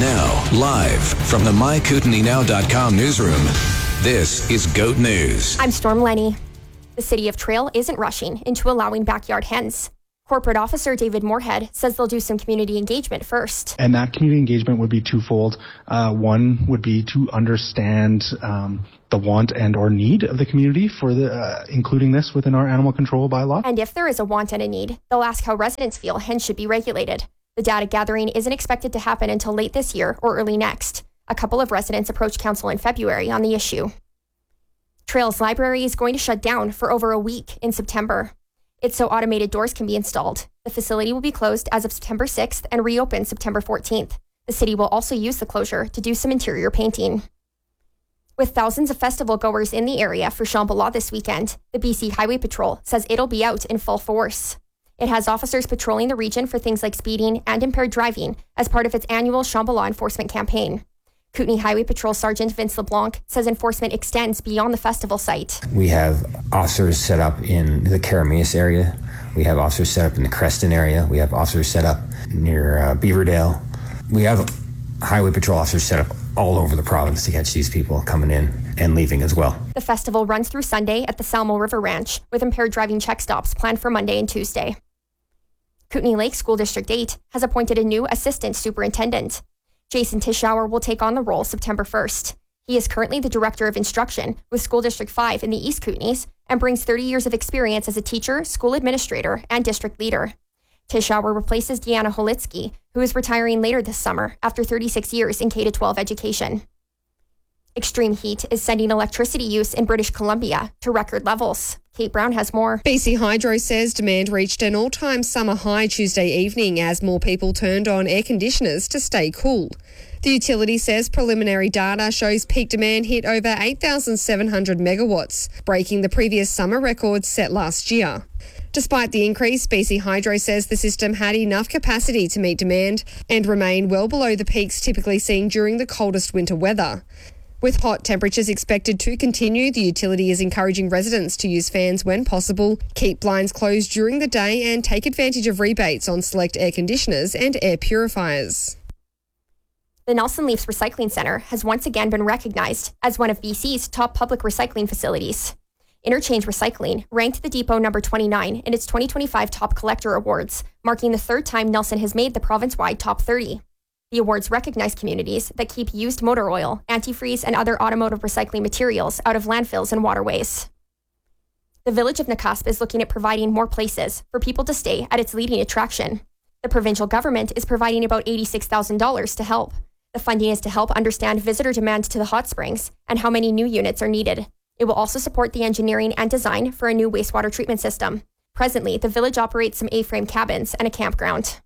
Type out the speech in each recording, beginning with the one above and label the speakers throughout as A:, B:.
A: Now, live from the MyKootenayNow.com newsroom, this is GOAT News.
B: I'm Storm Lenny. The city of Trail isn't rushing into allowing backyard hens. Corporate officer David Moorhead says they'll do some community engagement first.
C: And that community engagement would be twofold. One would be to understand the want and or need of the community for including this within our animal control bylaw.
B: And if there is a want and a need, they'll ask how residents feel hens should be regulated. The data gathering isn't expected to happen until late this year or early next. A couple of residents approached council in February on the issue. Trail's library is going to shut down for over a week in September. It's so automated doors can be installed. The facility will be closed as of September 6th and reopen September 14th. The city will also use the closure to do some interior painting. With thousands of festival goers in the area for Shambhala this weekend, the BC Highway Patrol says it'll be out in full force. It has officers patrolling the region for things like speeding and impaired driving as part of its annual Shambhala enforcement campaign. Kootenay Highway Patrol Sergeant Vince LeBlanc says enforcement extends beyond the festival site.
D: We have officers set up in the Karameas area. We have officers set up in the Creston area. We have officers set up near Beaverdale. We have Highway Patrol officers set up all over the province to catch these people coming in and leaving as well.
B: The festival runs through Sunday at the Salmo River Ranch, with impaired driving check stops planned for Monday and Tuesday. Kootenay Lake School District 8 has appointed a new assistant superintendent. Jason Tischauer will take on the role September 1st. He is currently the Director of Instruction with School District 5 in the East Kootenays and brings 30 years of experience as a teacher, school administrator, and district leader. Tischauer replaces Deanna Holitsky, who is retiring later this summer after 36 years in K-12 education. Extreme heat is sending electricity use in British Columbia to record levels. Kate Brown has more.
E: BC Hydro says demand reached an all-time summer high Tuesday evening as more people turned on air conditioners to stay cool. The utility says preliminary data shows peak demand hit over 8,700 megawatts, breaking the previous summer record set last year. Despite the increase, BC Hydro says the system had enough capacity to meet demand and remain well below the peaks typically seen during the coldest winter weather. With hot temperatures expected to continue, the utility is encouraging residents to use fans when possible, keep blinds closed during the day and take advantage of rebates on select air conditioners and air purifiers.
B: The Nelson Leafs Recycling Centre has once again been recognised as one of BC's top public recycling facilities. Interchange Recycling ranked the depot number 29 in its 2025 Top Collector Awards, marking the third time Nelson has made the province-wide top 30. The awards recognize communities that keep used motor oil, antifreeze, and other automotive recycling materials out of landfills and waterways. The village of Nakusp is looking at providing more places for people to stay at its leading attraction. The provincial government is providing about $86,000 to help. The funding is to help understand visitor demand to the hot springs and how many new units are needed. It will also support the engineering and design for a new wastewater treatment system. Presently, the village operates some A-frame cabins and a campground.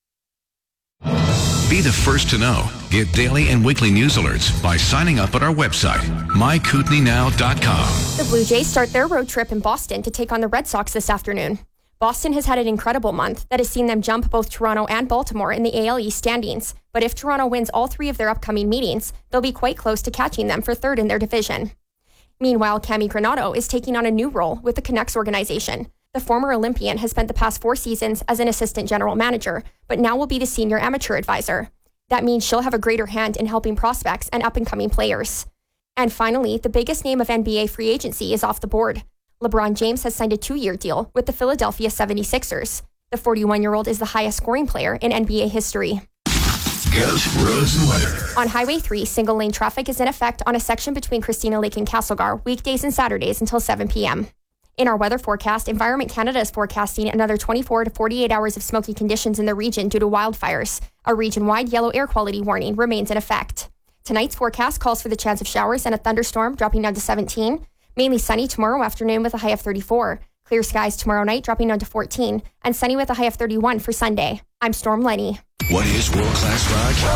A: Be the first to know. Get daily and weekly news alerts by signing up at our website, MyKootenayNow.com.
B: The Blue Jays start their road trip in Boston to take on the Red Sox this afternoon. Boston has had an incredible month that has seen them jump both Toronto and Baltimore in the AL East standings. But if Toronto wins all three of their upcoming meetings, they'll be quite close to catching them for third in their division. Meanwhile, Cami Granato is taking on a new role with the Canucks organization. The former Olympian has spent the past 4 seasons as an assistant general manager, but now will be the senior amateur advisor. That means she'll have a greater hand in helping prospects and up-and-coming players. And finally, the biggest name of NBA free agency is off the board. LeBron James has signed a 2-year deal with the Philadelphia 76ers. The 41-year-old is the highest scoring player in NBA history.
A: GOAT roads and weather.
B: On Highway 3, single-lane traffic is in effect on a section between Christina Lake and Castlegar weekdays and Saturdays until 7 p.m. In our weather forecast, Environment Canada is forecasting another 24 to 48 hours of smoky conditions in the region due to wildfires. A region-wide yellow air quality warning remains in effect. Tonight's forecast calls for the chance of showers and a thunderstorm dropping down to 17. Mainly sunny tomorrow afternoon with a high of 34. Clear skies tomorrow night dropping down to 14. And sunny with a high of 31 for Sunday. I'm Storm Lenny.
A: What is world-class rock?